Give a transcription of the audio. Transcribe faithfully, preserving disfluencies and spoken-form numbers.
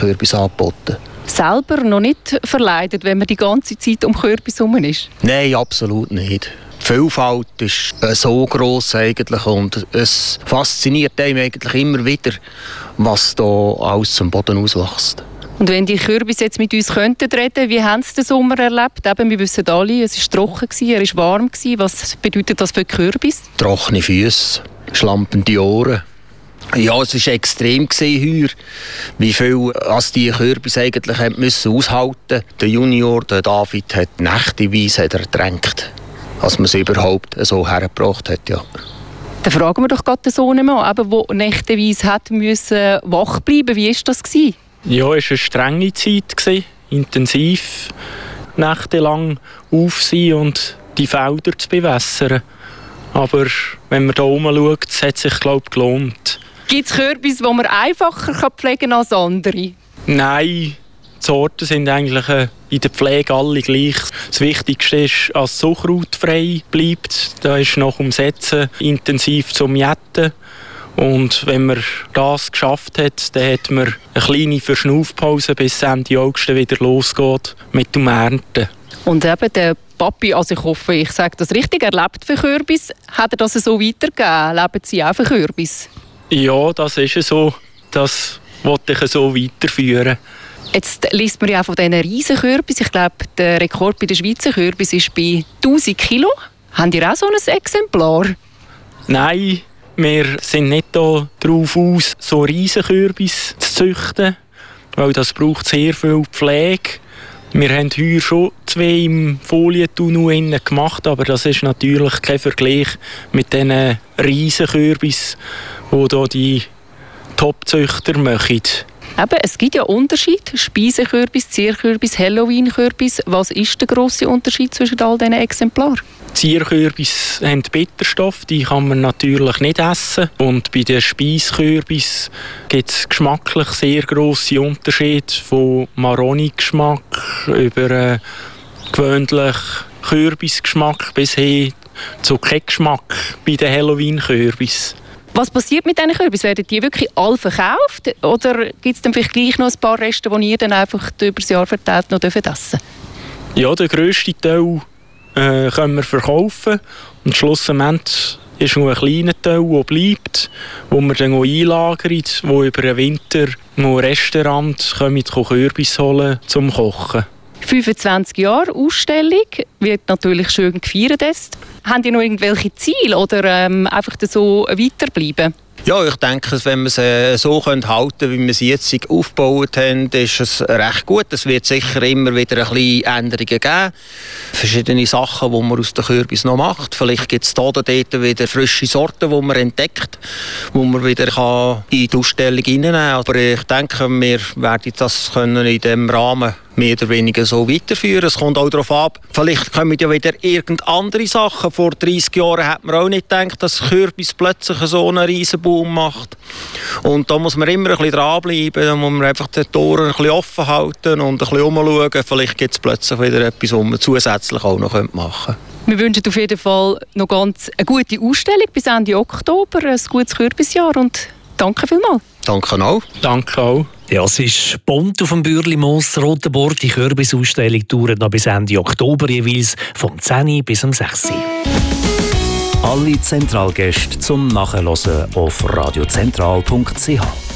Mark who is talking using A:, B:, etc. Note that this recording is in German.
A: Kürbis angeboten.
B: Selber noch nicht verleidet, wenn man die ganze Zeit um Kürbis herum ist?
A: Nein, absolut nicht. Die Vielfalt ist äh, so gross eigentlich und es fasziniert einem eigentlich immer wieder, was da alles zum Boden auswächst.
B: Und wenn die Kürbis jetzt mit uns könnten reden, wie haben sie den Sommer erlebt? Eben, wir wissen alle, es war trocken, er war warm. Was bedeutet das für die Kürbis?
A: Trockene Füße, schlampende Ohren. Ja, es war extrem heuer, wie viel als die Kürbis eigentlich müssen aushalten. Der Junior, der David, hat nächteweise ertränkt, als man es überhaupt so hergebracht hat. Ja.
B: Dann fragen wir doch gerade den Sohn mal, der nächteweise hat müssen wach bleiben. Wie war das?
C: Ja, es war eine strenge Zeit, intensiv nächtelang auf sein und die Felder zu bewässern. Aber wenn man da oben schaut, es hat sich, glaube ich, gelohnt.
B: Gibt es Kürbis, die man einfacher pflegen kann als andere?
C: Nein, die Sorten sind eigentlich in der Pflege alle gleich. Das Wichtigste ist, dass es zuckerhautfrei bleibt. Da ist nach dem Setzen intensiv zum Jetten. Und wenn man das geschafft hat, dann hat man eine kleine Verschnaufpause, bis Ende August wieder losgeht mit dem Ernten.
B: Und eben der Papi, also ich hoffe, ich sage das richtig, er lebt für Kürbis. Hat er das so weitergegeben? Leben Sie auch für Kürbis?
C: Ja, das ist so. Das wollte ich so weiterführen.
B: Jetzt liest man ja auch von diesen riesen Kürbis. Ich glaube, der Rekord bei den Schweizer Kürbis ist bei tausend Kilo. Haben Sie auch so ein Exemplar?
C: Nein, wir sind nicht darauf aus, so riesen Kürbis zu züchten, weil das braucht sehr viel Pflege. Wir haben heuer schon zwei im Folientunnel gemacht, aber das ist natürlich kein Vergleich mit diesen riesen Kürbis, die hier die Top-Züchter machen.
B: Eben, es gibt ja Unterschiede. Speisekürbis, Zierkürbis, Halloween-Kürbis. Was ist der grosse Unterschied zwischen all diesen Exemplaren?
C: Zierkürbis haben Bitterstoff, die kann man natürlich nicht essen. Und bei den Speisekürbis gibt es geschmacklich sehr grosse Unterschiede, von Maroni-Geschmack über äh, gewöhnlichen Kürbisgeschmack bis hin zu Keckgeschmack bei den Halloween-Kürbis.
B: Was passiert mit diesen Kürbis? Werden die wirklich alle verkauft? Oder gibt es dann vielleicht gleich noch ein paar Reste, die ihr dann einfach über das Jahr verteilt noch essen dürft?
C: Ja, der grösste Teil äh, können wir verkaufen. Und schlussendlich ist noch ein kleiner Teil, der bleibt, wo wir dann auch einlagern, wo über den Winter noch ein Restaurant kommen, Kürbis holen zum Kochen.
B: fünfundzwanzig Jahre Ausstellung, wird natürlich schön gefeiert. Haben die noch irgendwelche Ziele oder ähm, einfach so weiterbleiben?
A: Ja, ich denke, wenn wir es äh, so halten können, wie wir es jetzt aufgebaut haben, ist es recht gut. Es wird sicher immer wieder ein bisschen Änderungen geben. Verschiedene Sachen, die man aus den Kürbis noch macht. Vielleicht gibt es da oder dort wieder frische Sorten, die man entdeckt, die man wieder kann in die Ausstellung reinnehmen kann. Aber ich denke, wir werden das können in diesem Rahmen mehr oder weniger so weiterführen. Es kommt auch darauf ab, vielleicht kommen ja wieder irgend andere Sachen. Vor dreissig Jahren hat man auch nicht gedacht, dass Kürbis plötzlich so einen riesen Boom macht. Und da muss man immer ein bisschen dranbleiben, da muss man einfach die Tore ein bisschen offen halten und ein bisschen umschauen. Vielleicht gibt es plötzlich wieder etwas, was man zusätzlich auch noch machen könnte.
B: Wir wünschen auf jeden Fall noch ganz eine gute Ausstellung bis Ende Oktober, ein gutes Kürbisjahr und danke vielmals.
A: Danke auch.
C: Danke auch.
D: Ja, es ist bunt auf dem Bürli-Moos Rotenburg. Die Kürbisausstellung dauert noch bis Ende Oktober jeweils vom zehn bis um sechs.
E: Alle Zentralgäste zum Nachhören auf radiozentral punkt c h.